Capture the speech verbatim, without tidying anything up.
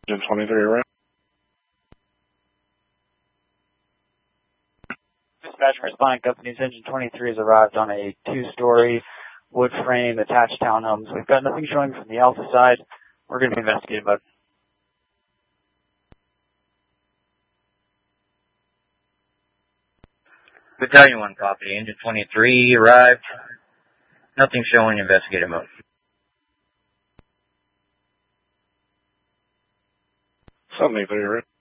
Engine twenty-three, right? Dispatch responding companies, Engine twenty-three has arrived on a two-story wood frame attached townhomes. We've got nothing showing from the Alpha side. We're going to be investigating, bud. Battalion one copy. Engine twenty-three arrived. Nothing showing, investigative mode. seventy-three, right?